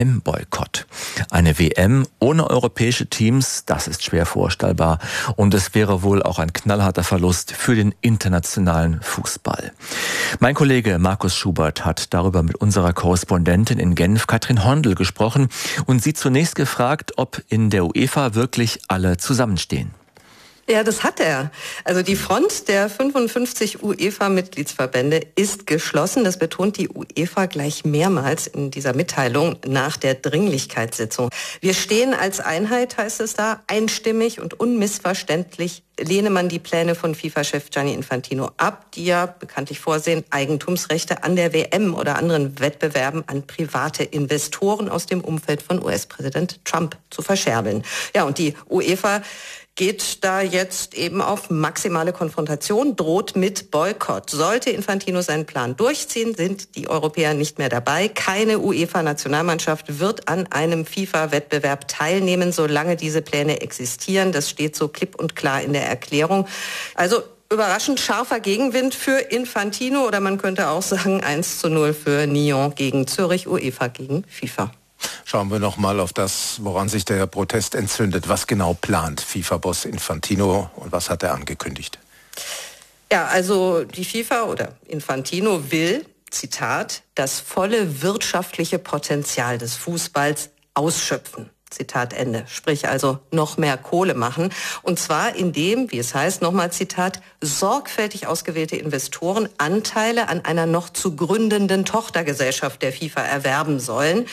Boykott. Eine WM ohne europäische Teams, das ist schwer vorstellbar. Und es wäre wohl auch ein knallharter Verlust für den internationalen Fußball. Mein Kollege Markus Schubert hat darüber mit unserer Korrespondentin in Genf, Katrin Hondel, gesprochen und sie zunächst gefragt, ob in der UEFA wirklich alle zusammenstehen. Ja, das hat er. Also die Front der 55 UEFA-Mitgliedsverbände ist geschlossen. Das betont die UEFA gleich mehrmals in dieser Mitteilung nach der Dringlichkeitssitzung. Wir stehen als Einheit, heißt es da, einstimmig und unmissverständlich lehne man die Pläne von FIFA-Chef Gianni Infantino ab, die ja bekanntlich vorsehen, Eigentumsrechte an der WM oder anderen Wettbewerben an private Investoren aus dem Umfeld von US-Präsident Trump zu verscherbeln. Ja, und die UEFA geht da jetzt eben auf maximale Konfrontation, droht mit Boykott. Sollte Infantino seinen Plan durchziehen, sind die Europäer nicht mehr dabei. Keine UEFA-Nationalmannschaft wird an einem FIFA-Wettbewerb teilnehmen, solange diese Pläne existieren. Das steht so klipp und klar in der Erklärung. Also überraschend scharfer Gegenwind für Infantino oder man könnte auch sagen 1:0 für Nyon gegen Zürich, UEFA gegen FIFA. Schauen wir noch mal auf das, woran sich der Protest entzündet. Was genau plant FIFA-Boss Infantino und was hat er angekündigt? Ja, also die FIFA oder Infantino will, Zitat, das volle wirtschaftliche Potenzial des Fußballs ausschöpfen. Zitat Ende. Sprich also noch mehr Kohle machen. Und zwar indem, wie es heißt, nochmal Zitat, sorgfältig ausgewählte Investoren Anteile an einer noch zu gründenden Tochtergesellschaft der FIFA erwerben sollen.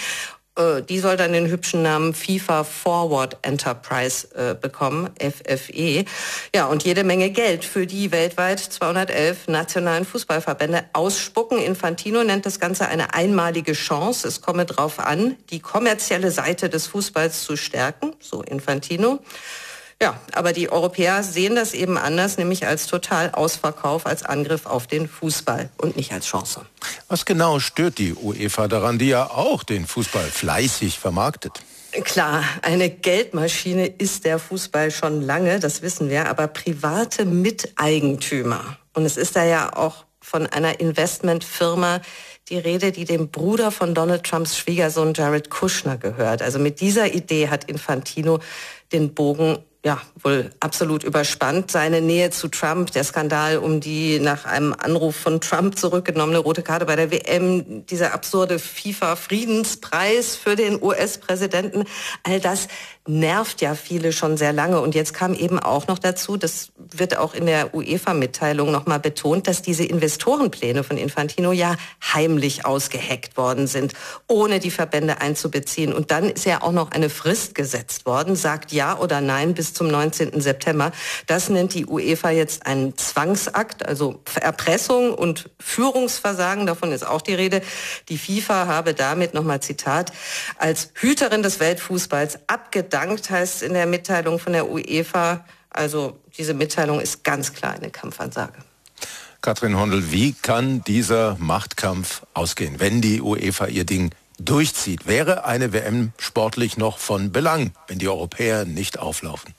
Die soll dann den hübschen Namen FIFA Forward Enterprise bekommen, FFE. Ja, und jede Menge Geld für die weltweit 211 nationalen Fußballverbände ausspucken. Infantino nennt das Ganze eine einmalige Chance. Es komme darauf an, die kommerzielle Seite des Fußballs zu stärken, so Infantino. Ja, aber die Europäer sehen das eben anders, nämlich als Totalausverkauf, als Angriff auf den Fußball und nicht als Chance. Was genau stört die UEFA daran, die ja auch den Fußball fleißig vermarktet? Klar, eine Geldmaschine ist der Fußball schon lange, das wissen wir, aber private Miteigentümer. Und es ist da ja auch von einer Investmentfirma die Rede, die dem Bruder von Donald Trumps Schwiegersohn Jared Kushner gehört. Also mit dieser Idee hat Infantino den Bogen wohl absolut überspannt. Seine Nähe zu Trump, der Skandal um die nach einem Anruf von Trump zurückgenommene rote Karte bei der WM, dieser absurde FIFA-Friedenspreis für den US-Präsidenten, all das nervt ja viele schon sehr lange. Und jetzt kam eben auch noch dazu, das wird auch in der UEFA-Mitteilung nochmal betont, dass diese Investorenpläne von Infantino ja heimlich ausgeheckt worden sind, ohne die Verbände einzubeziehen. Und dann ist ja auch noch eine Frist gesetzt worden, sagt ja oder nein bis zum 19. September. Das nennt die UEFA jetzt einen Zwangsakt, also Erpressung und Führungsversagen, davon ist auch die Rede. Die FIFA habe damit, nochmal Zitat, als Hüterin des Weltfußballs abgedankt, heißt in der Mitteilung von der UEFA. Also diese Mitteilung ist ganz klar eine Kampfansage. Katrin Hondel, wie kann dieser Machtkampf ausgehen, wenn die UEFA ihr Ding durchzieht? Wäre eine WM sportlich noch von Belang, wenn die Europäer nicht auflaufen?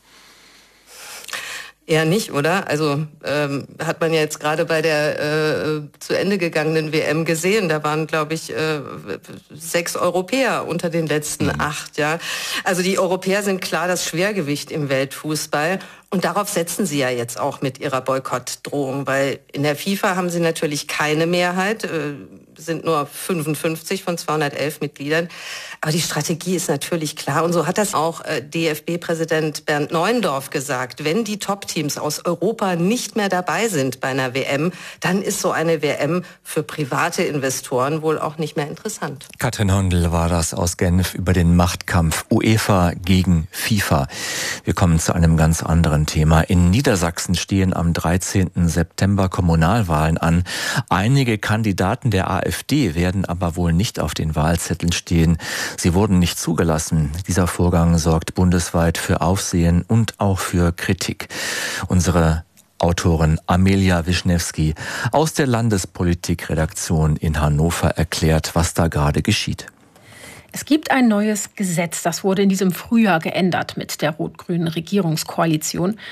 Eher nicht, oder? Also hat man ja jetzt gerade bei der zu Ende gegangenen WM gesehen. Da waren, glaube ich, 6 Europäer unter den letzten 8. Ja, also die Europäer sind klar das Schwergewicht im Weltfußball. Und darauf setzen sie ja jetzt auch mit ihrer Boykottdrohung, weil in der FIFA haben sie natürlich keine Mehrheit, sind nur 55 von 211 Mitgliedern. Aber die Strategie ist natürlich klar. Und so hat das auch DFB-Präsident Bernd Neuendorf gesagt. Wenn die Top-Teams aus Europa nicht mehr dabei sind bei einer WM, dann ist so eine WM für private Investoren wohl auch nicht mehr interessant. Katrin Hondel war das aus Genf über den Machtkampf UEFA gegen FIFA. Wir kommen zu einem ganz anderen Thema. In Niedersachsen stehen am 13. September Kommunalwahlen an. Einige Kandidaten der AfD werden aber wohl nicht auf den Wahlzetteln stehen. Sie wurden nicht zugelassen. Dieser Vorgang sorgt bundesweit für Aufsehen und auch für Kritik. Unsere Autorin Amelia Wischnewski aus der Landespolitikredaktion in Hannover erklärt, was da gerade geschieht. Es gibt ein neues Gesetz, das wurde in diesem Frühjahr geändert mit der rot-grünen Regierungskoalition.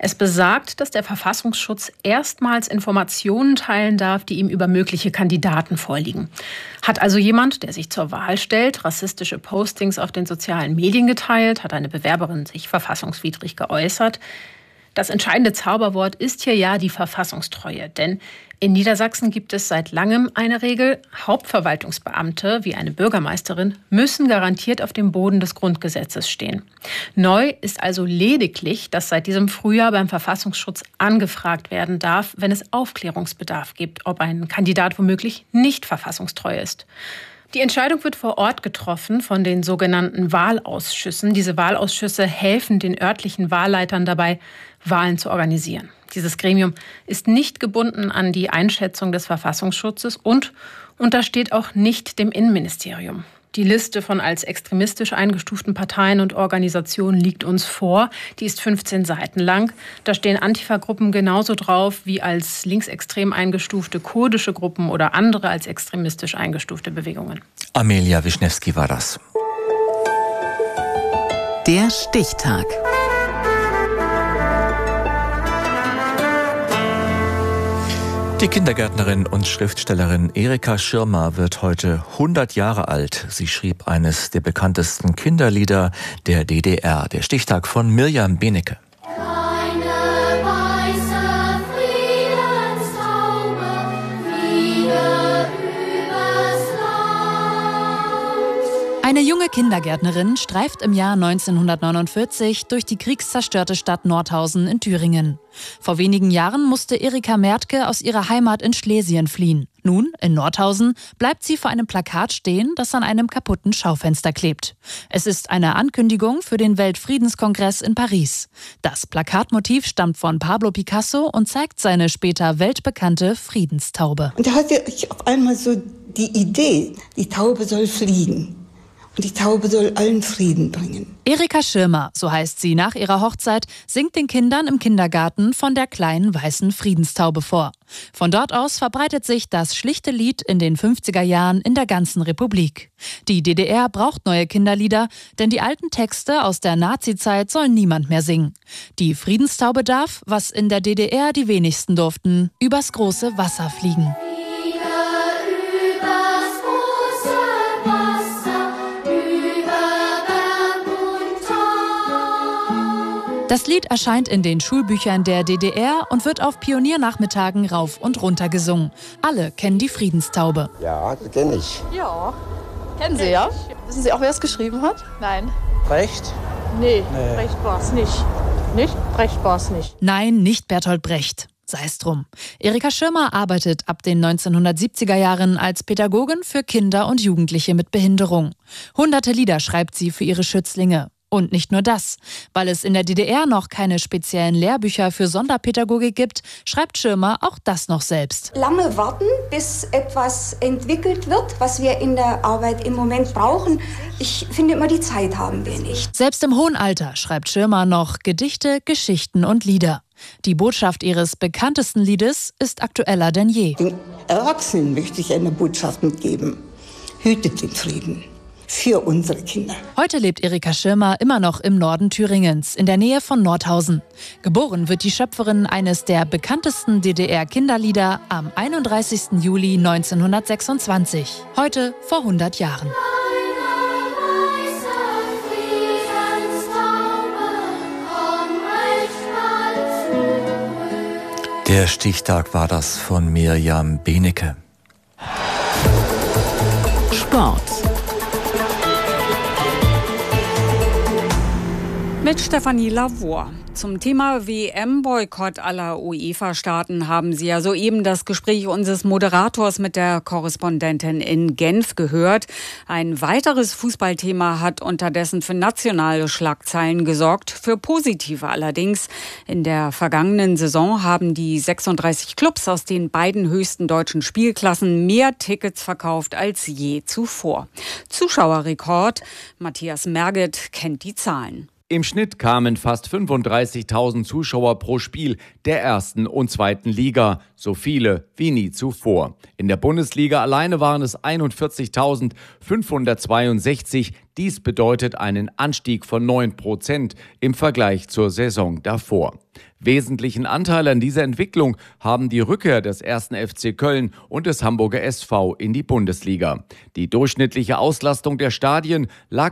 Es besagt, dass der Verfassungsschutz erstmals Informationen teilen darf, die ihm über mögliche Kandidaten vorliegen. Hat also jemand, der sich zur Wahl stellt, rassistische Postings auf den sozialen Medien geteilt, hat eine Bewerberin sich verfassungswidrig geäußert? Das entscheidende Zauberwort ist hier ja die Verfassungstreue. Denn in Niedersachsen gibt es seit langem eine Regel: Hauptverwaltungsbeamte wie eine Bürgermeisterin müssen garantiert auf dem Boden des Grundgesetzes stehen. Neu ist also lediglich, dass seit diesem Frühjahr beim Verfassungsschutz angefragt werden darf, wenn es Aufklärungsbedarf gibt, ob ein Kandidat womöglich nicht verfassungstreu ist. Die Entscheidung wird vor Ort getroffen von den sogenannten Wahlausschüssen. Diese Wahlausschüsse helfen den örtlichen Wahlleitern dabei, Wahlen zu organisieren. Dieses Gremium ist nicht gebunden an die Einschätzung des Verfassungsschutzes und untersteht auch nicht dem Innenministerium. Die Liste von als extremistisch eingestuften Parteien und Organisationen liegt uns vor. Die ist 15 Seiten lang. Da stehen Antifa-Gruppen genauso drauf wie als linksextrem eingestufte kurdische Gruppen oder andere als extremistisch eingestufte Bewegungen. Amelia Wischnewski war das. Der Stichtag. Die Kindergärtnerin und Schriftstellerin Erika Schirmer wird heute 100 Jahre alt. Sie schrieb eines der bekanntesten Kinderlieder der DDR. Der Stichtag von Mirjam Benecke. Eine junge Kindergärtnerin streift im Jahr 1949 durch die kriegszerstörte Stadt Nordhausen in Thüringen. Vor wenigen Jahren musste Erika Mertke aus ihrer Heimat in Schlesien fliehen. Nun, in Nordhausen, bleibt sie vor einem Plakat stehen, das an einem kaputten Schaufenster klebt. Es ist eine Ankündigung für den Weltfriedenskongress in Paris. Das Plakatmotiv stammt von Pablo Picasso und zeigt seine später weltbekannte Friedenstaube. Und da hatte ich auf einmal so die Idee, die Taube soll fliegen. Und die Taube soll allen Frieden bringen. Erika Schirmer, so heißt sie nach ihrer Hochzeit, singt den Kindern im Kindergarten von der kleinen weißen Friedenstaube vor. Von dort aus verbreitet sich das schlichte Lied in den 50er Jahren in der ganzen Republik. Die DDR braucht neue Kinderlieder, denn die alten Texte aus der Nazizeit soll niemand mehr singen. Die Friedenstaube darf, was in der DDR die wenigsten durften, übers große Wasser fliegen. Das Lied erscheint in den Schulbüchern der DDR und wird auf Pioniernachmittagen rauf und runter gesungen. Alle kennen die Friedenstaube. Ja, das kenne ich. Ja, kennen Sie ja? Wissen Sie auch, wer es geschrieben hat? Nein. Brecht? Nee. Brecht war es nicht. Nicht? Brecht war es nicht. Nein, nicht Bertolt Brecht. Sei es drum. Erika Schirmer arbeitet ab den 1970er Jahren als Pädagogin für Kinder und Jugendliche mit Behinderung. Hunderte Lieder schreibt sie für ihre Schützlinge. Und nicht nur das. Weil es in der DDR noch keine speziellen Lehrbücher für Sonderpädagogik gibt, schreibt Schirmer auch das noch selbst. Lange warten, bis etwas entwickelt wird, was wir in der Arbeit im Moment brauchen. Ich finde immer, die Zeit haben wir nicht. Selbst im hohen Alter schreibt Schirmer noch Gedichte, Geschichten und Lieder. Die Botschaft ihres bekanntesten Liedes ist aktueller denn je. Den Erwachsenen möchte ich eine Botschaft mitgeben. Hütet den Frieden. Für unsere Kinder. Heute lebt Erika Schirmer immer noch im Norden Thüringens, in der Nähe von Nordhausen. Geboren wird die Schöpferin eines der bekanntesten DDR-Kinderlieder am 31. Juli 1926. Heute vor 100 Jahren. Der Stichtag war das von Mirjam Benecke. Sport. Mit Stefanie Lavor. Zum Thema WM-Boykott aller UEFA-Staaten haben Sie ja soeben das Gespräch unseres Moderators mit der Korrespondentin in Genf gehört. Ein weiteres Fußballthema hat unterdessen für nationale Schlagzeilen gesorgt, für positive allerdings. In der vergangenen Saison haben die 36 Clubs aus den beiden höchsten deutschen Spielklassen mehr Tickets verkauft als je zuvor. Zuschauerrekord. Matthias Merget kennt die Zahlen. Im Schnitt kamen fast 35.000 Zuschauer pro Spiel der ersten und zweiten Liga, so viele wie nie zuvor. In der Bundesliga alleine waren es 41.562. Dies bedeutet einen Anstieg von 9% im Vergleich zur Saison davor. Wesentlichen Anteil an dieser Entwicklung haben die Rückkehr des 1. FC Köln und des Hamburger SV in die Bundesliga. Die durchschnittliche Auslastung der Stadien lag